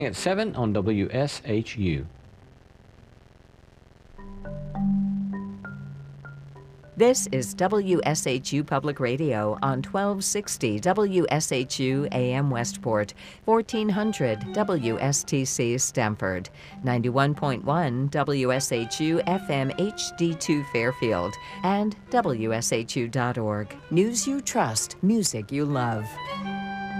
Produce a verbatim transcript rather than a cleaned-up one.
At seven on W S H U. This is W S H U Public Radio on twelve sixty W S H U A M Westport, fourteen hundred W S T C Stamford, ninety-one point one W S H U F M H D two Fairfield, and W S H U dot org. News you trust, music you love.